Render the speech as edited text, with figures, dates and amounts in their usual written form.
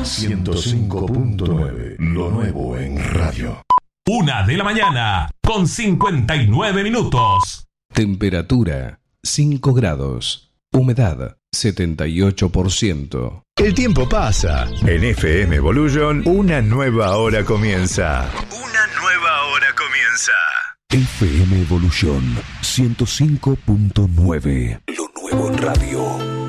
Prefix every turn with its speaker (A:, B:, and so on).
A: 105.9, lo nuevo en radio.
B: 1:00 con 59 minutos.
C: Temperatura 5 grados. Humedad 78%.
D: El tiempo pasa. En FM Evolution, una nueva hora comienza. Una nueva hora comienza.
A: FM Evolution 105.9, lo nuevo en radio.